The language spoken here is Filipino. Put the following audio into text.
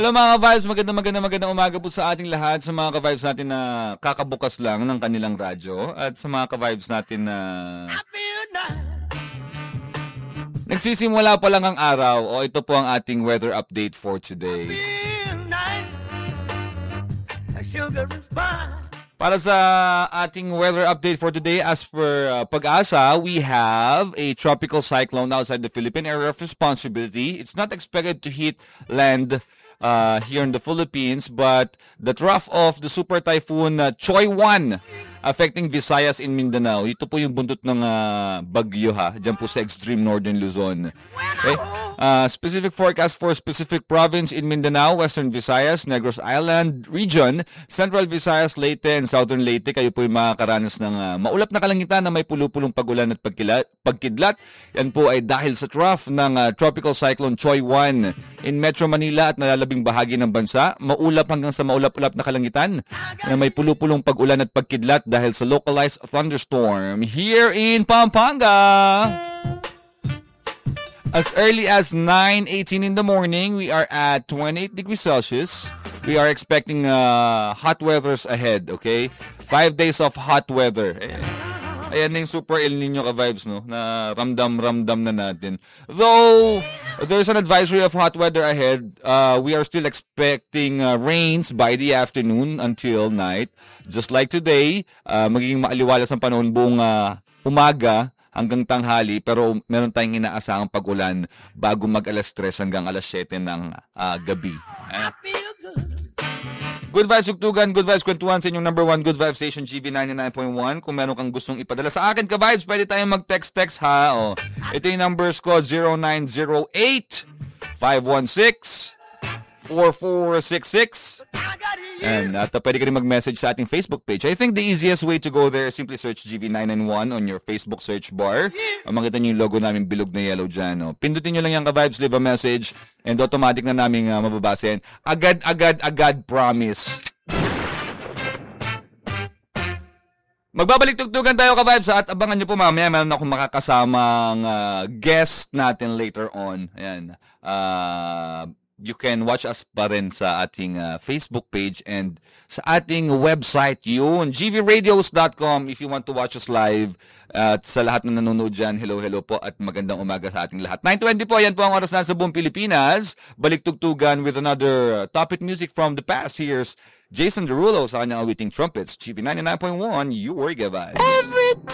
Hello mga ka-vibes, magandang umaga po sa ating lahat, sa mga ka-vibes natin na kakabukas lang ng kanilang radyo at sa mga ka-vibes natin na nagsisimula pa lang ang araw. O ito po ang ating weather update for today. Para sa ating weather update for today, as per Pag-asa, we have a tropical cyclone outside the Philippine area of responsibility. It's not expected to hit land here in the Philippines, but the trough of the super typhoon Choi 1 affecting Visayas in Mindanao. Ito po yung buntot ng bagyo ha, dyan po sa extreme northern Luzon. Okay? Specific forecast for specific province in Mindanao, Western Visayas, Negros Island region, Central Visayas, Leyte, and Southern Leyte. Kayo po yung makakaranas ng maulap na kalangitan na may pulupulong pagulan at pagkidlat. Yan po ay dahil sa trough ng Tropical Cyclone Choi 1 in Metro Manila at nalalabing bahagi ng bansa. Maulap hanggang sa maulap-ulap na kalangitan na may pulupulong pagulan at pagkidlat dahil sa localized thunderstorm here in Pampanga. As early as 9:18 in the morning, we are at 28 degrees Celsius. We are expecting hot weathers ahead, okay? 5 days of hot weather. Ayan na yung super El Nino ka-vibes, no? Na ramdam na natin. Though there's an advisory of hot weather ahead, we are still expecting rains by the afternoon until night. Just like today, magiging maaliwalas ang panahon buong umaga hanggang tanghali, pero meron tayong inaasahang pag-ulan bago mag-alas 3 hanggang alas 7 ng gabi. Good vibes, Tugtugan, good vibes, kwentuhan sa inyong number 1 good vibes station, GV 99.1. Kung meron kang gustong ipadala sa akin ka-vibes, pwede tayong mag-text ha. O, ito yung numbers ko, 0908-516-4466. And pwede ka rin mag-message sa ating Facebook page. I think the easiest way to go there is simply search GV991 on your Facebook search bar. Makita nyo yung logo namin bilog na yellow dyan. No? Pindutin nyo lang yung ka-vibes, leave a message, and automatic na namin mababasa yan. Agad, promise. Magbabalik tugtugan tayo ka-vibes at abangan nyo po mamaya. Meron akong makakasamang guest natin later on. Ayan. You can watch us pa rin sa ating Facebook page and sa ating website yun, gvradios.com if you want to watch us live. At sa lahat na nanonood dyan, hello po at magandang umaga sa ating lahat. 9:20 po, yan po ang oras na sa buong Pilipinas. Balik tugtugan with another topic music from the past. Here's Jason Derulo sa kanyang awiting trumpets, GV 99.1, your Vibes.